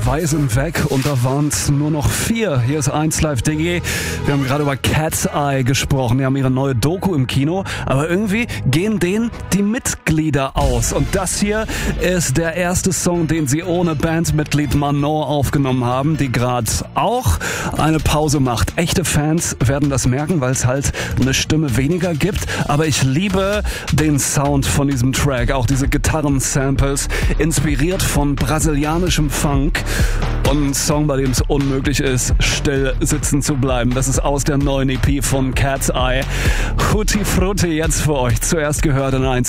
2 sind weg und da waren es nur noch 4. Hier ist 1Live.de. Wir haben gerade über Cat's Eye gesprochen. Die haben ihre neue Doku im Kino, aber irgendwie gehen denen die Mitglieder aus. Und das hier ist der erste Song, den sie ohne Bandmitglied Manon aufgenommen haben, die gerade auch eine Pause macht. Echte Fans werden das merken, weil es halt eine Stimme weniger gibt. Aber ich liebe den Sound von diesem Track, auch diese Gitarren-Samples, inspiriert von brasilianischem Funk und ein Song, bei dem es unmöglich ist, still sitzen zu bleiben. Das ist aus der neuen EP von Cat's Eye. Tutti Frutti jetzt für euch. Zuerst gehört in 1